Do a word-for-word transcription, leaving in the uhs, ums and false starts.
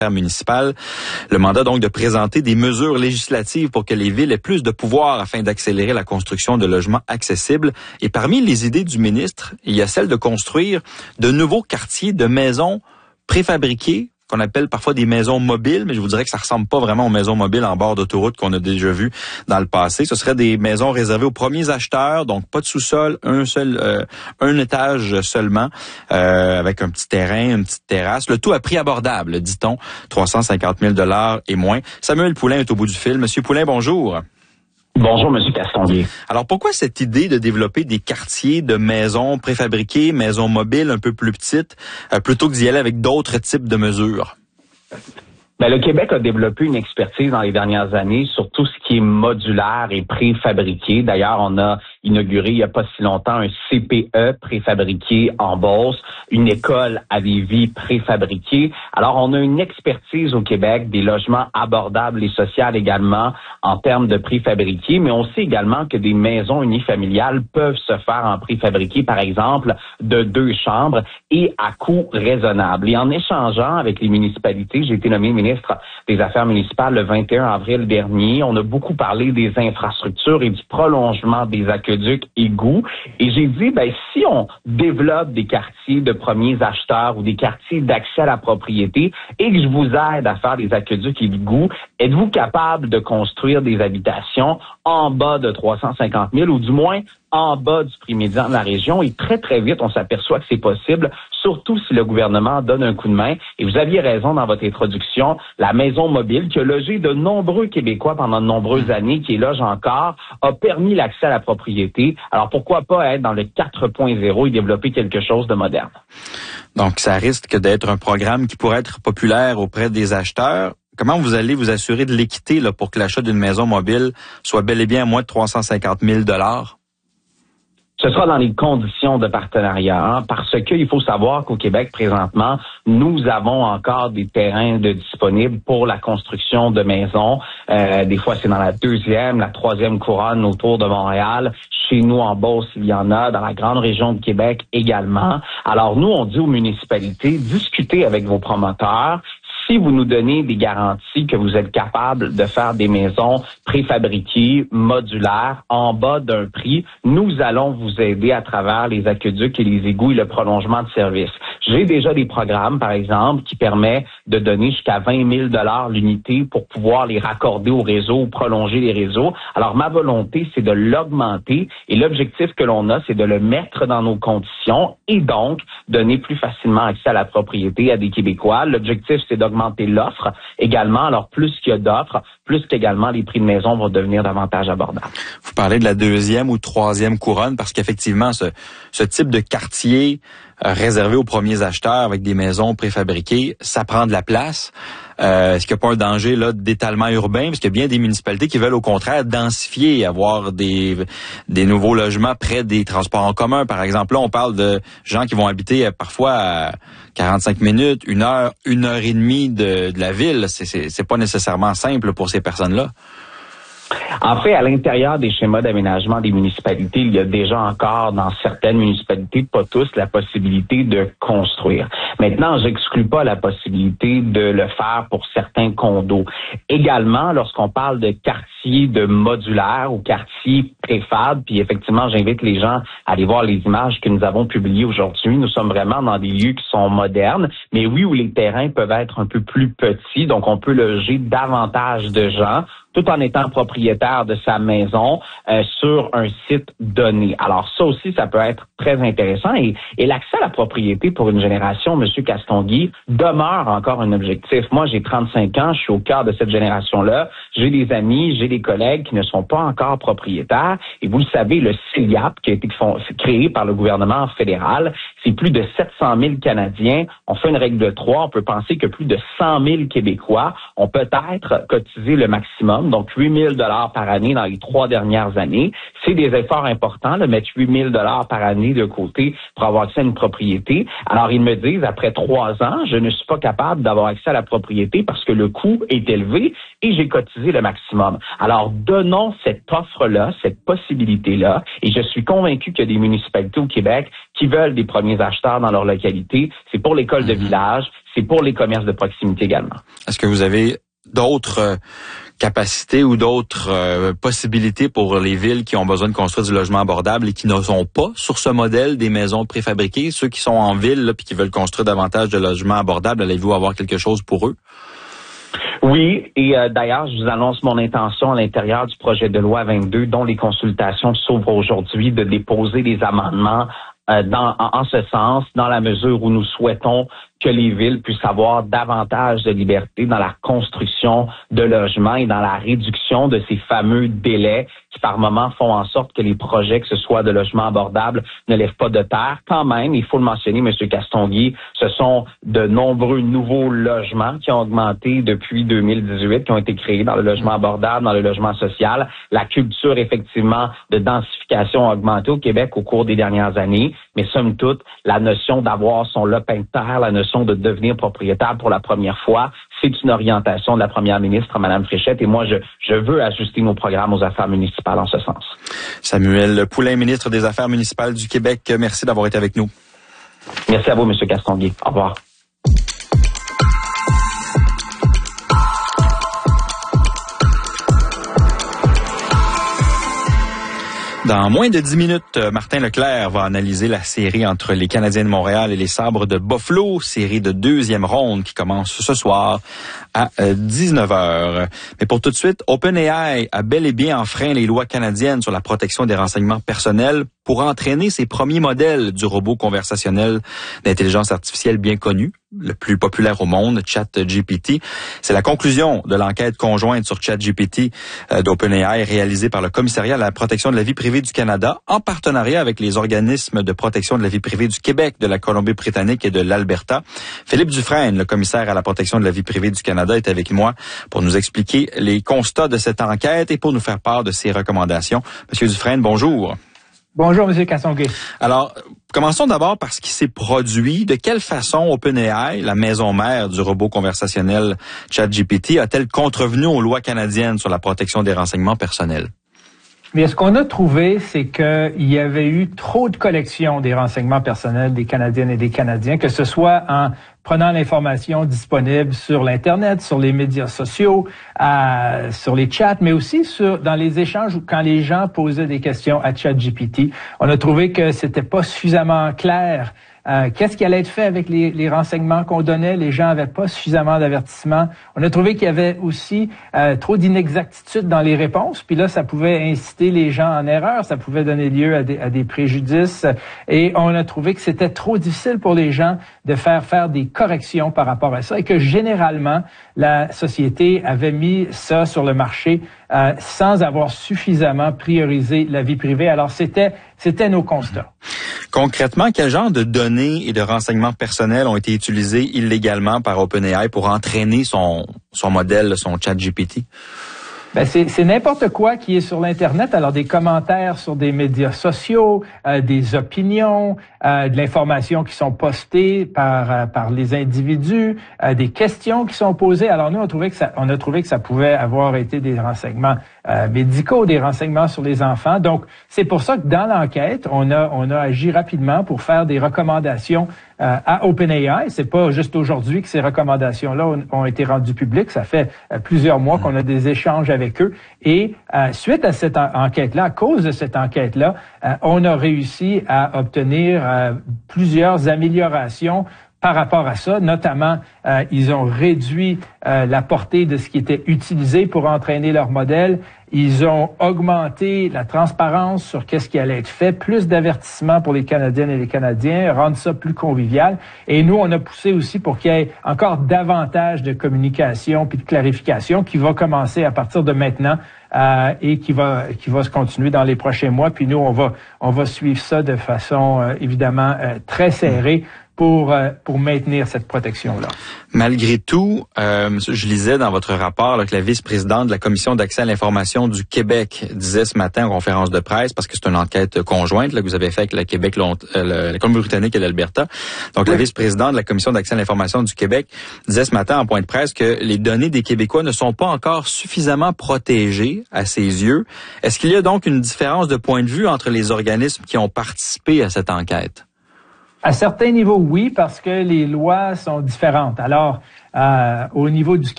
municipale. Le mandat donc de présenter des mesures législatives pour que les villes aient plus de pouvoir afin d'accélérer la construction de logements accessibles. Et parmi les idées du ministre, il y a celle de construire de nouveaux quartiers de maisons préfabriquées, qu'on appelle parfois des maisons mobiles, mais je vous dirais que ça ressemble pas vraiment aux maisons mobiles en bord d'autoroute qu'on a déjà vues dans le passé. Ce serait des maisons réservées aux premiers acheteurs, donc pas de sous-sol, un seul, euh, un étage seulement, euh, avec un petit terrain, une petite terrasse. Le tout à prix abordable, dit-on, trois cent cinquante mille dollars et moins. Samuel Poulin est au bout du fil. Monsieur Poulin, bonjour. Bonjour, Monsieur Castonguay. Alors, pourquoi cette idée de développer des quartiers de maisons préfabriquées, maisons mobiles un peu plus petites, euh, plutôt que d'y aller avec d'autres types de mesures? Ben, le Québec a développé une expertise dans les dernières années sur tout ce qui est modulaire et préfabriqué. D'ailleurs, on a inauguré il n'y a pas si longtemps un C P E préfabriqué en Beauce, une école à Lévis préfabriquée. Alors, on a une expertise au Québec des logements abordables et sociaux également en termes de préfabriqué, mais on sait également que des maisons unifamiliales peuvent se faire en préfabriqué, par exemple, de deux chambres et à coût raisonnable. Et en échangeant avec les municipalités, j'ai été nommé ministre des Affaires municipales le vingt et un avril dernier. On a beaucoup parlé des infrastructures et du prolongement des aqueducs égouts. Et j'ai dit, ben, si on développe des quartiers de premiers acheteurs ou des quartiers d'accès à la propriété et que je vous aide à faire des aqueducs égouts, êtes-vous capable de construire des habitations en bas de trois cent cinquante mille ou du moins en bas du prix médian de la région? Et très, très vite, on s'aperçoit que c'est possible, surtout si le gouvernement donne un coup de main. Et vous aviez raison dans votre introduction, la maison mobile qui a logé de nombreux Québécois pendant de nombreuses années, qui loge encore, a permis l'accès à la propriété. Alors pourquoi pas être dans le quatre point zéro et développer quelque chose de moderne? Donc, ça risque d'être un programme qui pourrait être populaire auprès des acheteurs. Comment vous allez vous assurer de l'équité là, pour que l'achat d'une maison mobile soit bel et bien à moins de trois cent cinquante mille dollars? Ce sera dans les conditions de partenariat, hein, parce qu'il faut savoir qu'au Québec, présentement, nous avons encore des terrains de disponibles pour la construction de maisons. Euh, des fois, c'est dans la deuxième, la troisième couronne autour de Montréal. Chez nous, en Beauce, il y en a. Dans la grande région de Québec également. Alors, nous, on dit aux municipalités, discutez avec vos promoteurs. Si vous nous donnez des garanties que vous êtes capable de faire des maisons préfabriquées, modulaires, en bas d'un prix, nous allons vous aider à travers les aqueducs et les égouts et le prolongement de services. J'ai déjà des programmes, par exemple, qui permettent de donner jusqu'à vingt mille dollars l'unité pour pouvoir les raccorder au réseau ou prolonger les réseaux. Alors, ma volonté, c'est de l'augmenter et l'objectif que l'on a, c'est de le mettre dans nos conditions et donc donner plus facilement accès à la propriété à des Québécois. L'objectif, c'est d'augmenter l'offre également. Alors, plus qu'il y a d'offres, plus qu'également les prix de maison vont devenir davantage abordables. Vous parlez de la deuxième ou troisième couronne parce qu'effectivement, ce, ce type de quartier euh, réservé aux premiers acheteurs avec des maisons préfabriquées, ça prend de la place. Euh, est-ce qu'il n'y a pas un danger là d'étalement urbain? Parce qu'il y a bien des municipalités qui veulent au contraire densifier, avoir des, des nouveaux logements près des transports en commun. Par exemple, là, on parle de gens qui vont habiter euh, parfois à quarante-cinq minutes, une heure, une heure et demie de, de la ville. C'est, c'est, c'est pas nécessairement simple pour ces personnes-là. En fait, à l'intérieur des schémas d'aménagement des municipalités, il y a déjà encore dans certaines municipalités, pas tous, la possibilité de construire. Maintenant, j'exclus pas la possibilité de le faire pour certains condos. Également, lorsqu'on parle de quartiers de modulaire ou quartiers préfab, puis effectivement, j'invite les gens à aller voir les images que nous avons publiées aujourd'hui. Nous sommes vraiment dans des lieux qui sont modernes, mais oui, où les terrains peuvent être un peu plus petits, donc on peut loger davantage de gens, tout en étant propriétaire de sa maison euh, sur un site donné. Alors ça aussi, ça peut être très intéressant. Et, et l'accès à la propriété pour une génération, M. Castonguay, demeure encore un objectif. Moi, j'ai trente-cinq ans, je suis au cœur de cette génération-là. J'ai des amis, j'ai des collègues qui ne sont pas encore propriétaires. Et vous le savez, le C I A P, qui a été créé par le gouvernement fédéral, c'est plus de sept cent mille Canadiens. On fait une règle de trois. On peut penser que plus de cent mille Québécois ont peut-être cotisé le maximum, donc huit mille dollars par année dans les trois dernières années. C'est des efforts importants, de mettre huit mille dollars par année de côté pour avoir accès à une propriété. Alors, ils me disent, après trois ans, je ne suis pas capable d'avoir accès à la propriété parce que le coût est élevé et j'ai cotisé le maximum. Alors, donnons cette offre-là, cette possibilité-là, et je suis convaincu qu'il y a des municipalités au Québec qui veulent des premiers acheteurs dans leur localité. C'est pour l'école de village, c'est pour les commerces de proximité également. Est-ce que vous avez d'autres euh, capacités ou d'autres euh, possibilités pour les villes qui ont besoin de construire du logement abordable et qui ne sont pas sur ce modèle des maisons préfabriquées, ceux qui sont en ville là, puis qui veulent construire davantage de logements abordables, allez-vous avoir quelque chose pour eux? Oui, et euh, d'ailleurs, je vous annonce mon intention à l'intérieur du projet de loi vingt-deux, dont les consultations s'ouvrent aujourd'hui, de déposer des amendements euh, dans, en, en ce sens, dans la mesure où nous souhaitons que les villes puissent avoir davantage de liberté dans la construction de logements et dans la réduction de ces fameux délais qui, par moments, font en sorte que les projets, que ce soit de logements abordables, ne lèvent pas de terre. Quand même, il faut le mentionner, M. Castonguay, ce sont de nombreux nouveaux logements qui ont augmenté depuis deux mille dix-huit, qui ont été créés dans le logement abordable, dans le logement social. La culture, effectivement, de densification a augmenté au Québec au cours des dernières années, mais somme toute, la notion d'avoir son lopin de terre, la notion de devenir propriétaire pour la première fois, c'est une orientation de la première ministre, Mme Fréchette, et moi, je, je veux ajuster nos programmes aux affaires municipales en ce sens. Samuel Poulin, ministre des Affaires municipales du Québec, merci d'avoir été avec nous. Merci à vous, M. Castonguay. Au revoir. Dans moins de dix minutes, Martin Leclerc va analyser la série entre les Canadiens de Montréal et les Sabres de Buffalo, série de deuxième ronde qui commence ce soir à dix-neuf heures. Mais pour tout de suite, OpenAI a bel et bien enfreint les lois canadiennes sur la protection des renseignements personnels pour entraîner ses premiers modèles du robot conversationnel d'intelligence artificielle bien connu, le plus populaire au monde, ChatGPT. C'est la conclusion de l'enquête conjointe sur ChatGPT euh, d'OpenAI réalisée par le Commissariat à la protection de la vie privée du Canada en partenariat avec les organismes de protection de la vie privée du Québec, de la Colombie-Britannique et de l'Alberta. Philippe Dufresne, le commissaire à la protection de la vie privée du Canada, est avec moi pour nous expliquer les constats de cette enquête et pour nous faire part de ses recommandations. Monsieur Dufresne, bonjour. Bonjour, M. Castonguay. Alors, commençons d'abord par ce qui s'est produit. De quelle façon OpenAI, la maison mère du robot conversationnel ChatGPT, a-t-elle contrevenu aux lois canadiennes sur la protection des renseignements personnels? Mais ce qu'on a trouvé, c'est qu'il y avait eu trop de collections des renseignements personnels des Canadiennes et des Canadiens, que ce soit en prenant l'information disponible sur l'Internet, sur les médias sociaux, euh, sur les chats, mais aussi sur dans les échanges où quand les gens posaient des questions à ChatGPT. On a trouvé que c'était pas suffisamment clair. Euh, qu'est-ce qui allait être fait avec les, les renseignements qu'on donnait? Les gens n'avaient pas suffisamment d'avertissements. On a trouvé qu'il y avait aussi euh, trop d'inexactitudes dans les réponses. Puis là, ça pouvait inciter les gens en erreur. Ça pouvait donner lieu à des, à des préjudices. Et on a trouvé que c'était trop difficile pour les gens de faire faire des corrections par rapport à ça. Et que généralement, la société avait mis ça sur le marché euh, sans avoir suffisamment priorisé la vie privée. Alors, c'était, c'était nos constats. Concrètement, quel genre de données et de renseignements personnels ont été utilisés illégalement par OpenAI pour entraîner son, son modèle, son ChatGPT? Ben c'est, c'est n'importe quoi qui est sur l'Internet. Alors, des commentaires sur des médias sociaux, euh, des opinions, euh, de l'information qui sont postées par euh, par les individus, euh, des questions qui sont posées. Alors, nous, on a trouvé que ça, on a trouvé que ça pouvait avoir été des renseignements euh, médicaux, des renseignements sur les enfants. Donc, c'est pour ça que dans l'enquête, on a on a agi rapidement pour faire des recommandations euh, à OpenAI. C'est pas juste aujourd'hui que ces recommandations-là ont, ont été rendues publiques. Ça fait euh, plusieurs mois qu'on a des échanges avec eux. Et euh, suite à cette en- enquête-là, à cause de cette enquête-là, euh, on a réussi à obtenir euh, plusieurs améliorations par rapport à ça. Notamment, euh, ils ont réduit euh, la portée de ce qui était utilisé pour entraîner leur modèle. Ils ont augmenté la transparence sur qu'est-ce qui allait être fait, plus d'avertissements pour les Canadiennes et les Canadiens, rendre ça plus convivial. Et nous, on a poussé aussi pour qu'il y ait encore davantage de communication puis de clarification qui va commencer à partir de maintenant euh, et qui va qui va se continuer dans les prochains mois. Puis nous, on va on va suivre ça de façon euh, évidemment euh, très serrée pour euh, pour maintenir cette protection-là. Malgré tout, euh, je lisais dans votre rapport là, que la vice-présidente de la Commission d'accès à l'information du Québec disait ce matin en conférence de presse, parce que c'est une enquête conjointe là, que vous avez faite avec le Québec, euh, la Colombie-Britannique et l'Alberta. Donc, oui. La vice-présidente de la Commission d'accès à l'information du Québec disait ce matin en point de presse que les données des Québécois ne sont pas encore suffisamment protégées à ses yeux. Est-ce qu'il y a donc une différence de point de vue entre les organismes qui ont participé à cette enquête? À certains niveaux, oui, parce que les lois sont différentes. Alors, euh, au niveau du